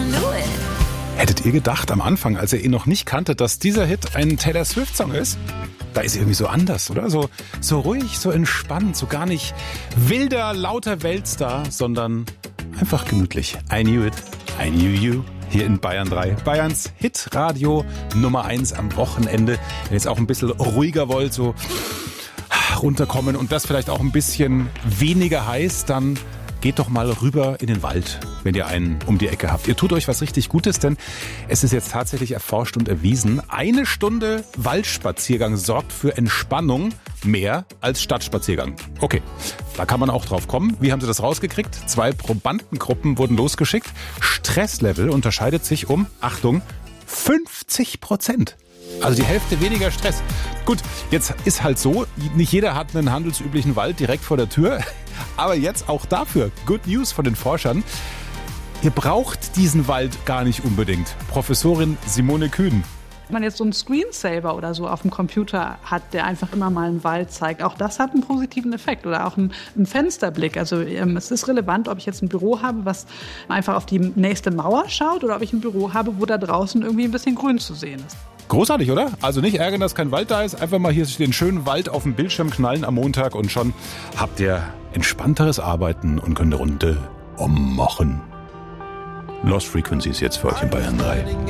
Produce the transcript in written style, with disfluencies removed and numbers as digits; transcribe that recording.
knew it. Hättet ihr gedacht am Anfang, als ihr ihn noch nicht kanntet, dass dieser Hit ein Taylor Swift-Song ist? Da ist irgendwie so anders, oder? So ruhig, so entspannt, so gar nicht wilder, lauter Weltstar, sondern einfach gemütlich. I knew it, I knew you. Hier in Bayern 3. Bayerns Hitradio Nummer 1 am Wochenende. Wenn ihr jetzt auch ein bisschen ruhiger wollt, so runterkommen und das vielleicht auch ein bisschen weniger heiß, dann geht doch mal rüber in den Wald, wenn ihr einen um die Ecke habt. Ihr tut euch was richtig Gutes, denn es ist jetzt tatsächlich erforscht und erwiesen, 1 Stunde Waldspaziergang sorgt für Entspannung mehr als Stadtspaziergang. Okay, da kann man auch drauf kommen. Wie haben sie das rausgekriegt? 2 Probandengruppen wurden losgeschickt. Stresslevel unterscheidet sich um, Achtung, 50%. Also die Hälfte weniger Stress. Gut, jetzt ist halt so, nicht jeder hat einen handelsüblichen Wald direkt vor der Tür. Aber jetzt auch dafür, Good News von den Forschern. Ihr braucht diesen Wald gar nicht unbedingt. Professorin Simone Kühn. Wenn man jetzt so einen Screensaver oder so auf dem Computer hat, der einfach immer mal einen Wald zeigt, auch das hat einen positiven Effekt. Oder auch einen Fensterblick. Also es ist relevant, ob ich jetzt ein Büro habe, was einfach auf die nächste Mauer schaut, oder ob ich ein Büro habe, wo da draußen irgendwie ein bisschen Grün zu sehen ist. Großartig, oder? Also nicht ärgern, dass kein Wald da ist. Einfach mal hier den schönen Wald auf dem Bildschirm knallen am Montag und schon habt ihr entspannteres Arbeiten und könnt eine Runde ummachen. Lost Frequencies jetzt für euch in Bayern 3.